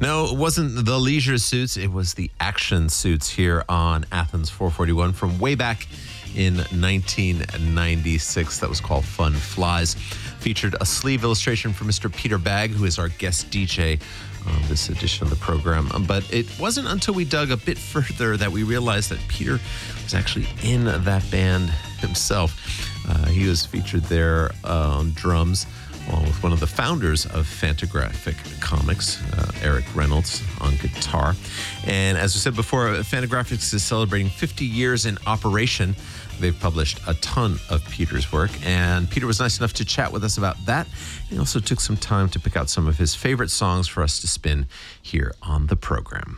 No, it wasn't the leisure suits. It was the action suits here on Athens 441 from way back in 1996. That was called Fun Flies. Featured a sleeve illustration from Mr. Peter Bagg, who is our guest DJ on this edition of the program. But it wasn't until we dug a bit further that we realized that Peter was actually in that band himself. He was featured there on drums, along with one of the founders of Fantagraphic Comics, Eric Reynolds, on guitar. And as we said before, Fantagraphics is celebrating 50 years in operation. They've published a ton of Peter's work, and Peter was nice enough to chat with us about that. He also took some time to pick out some of his favorite songs for us to spin here on the program.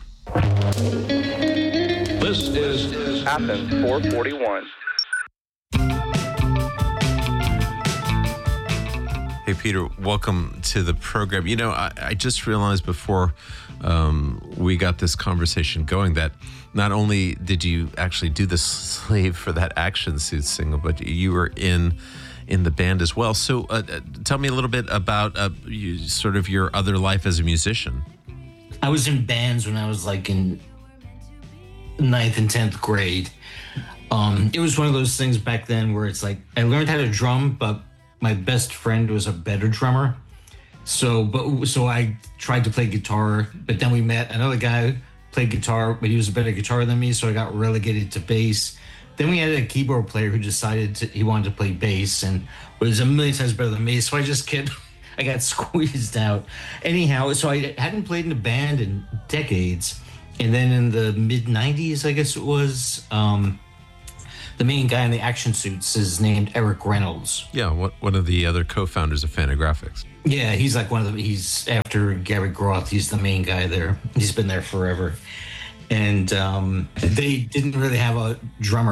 This is Athens 441. Hey, Peter, welcome to the program. You know, I just realized before we got this conversation going that not only did you actually do the sleeve for that Action Suits single, but you were in the band as well. So tell me a little bit about sort of your other life as a musician. I was in bands when I was like in 9th and 10th grade. It was one of those things back then where it's like I learned how to drum, but my best friend was a better drummer. So I tried to play guitar, but then we met another guy who played guitar, but he was a better guitar than me, so I got relegated to bass. Then we had a keyboard player who decided he wanted to play bass and was a million times better than me, so I got squeezed out. Anyhow, so I hadn't played in a band in decades, and then in the mid-90s, I guess it was, the main guy in the Action Suits is named Eric Reynolds. Yeah, one of the other co-founders of Fantagraphics. Yeah, he's like he's after Gary Groth, he's the main guy there. He's been there forever. And they didn't really have a drummer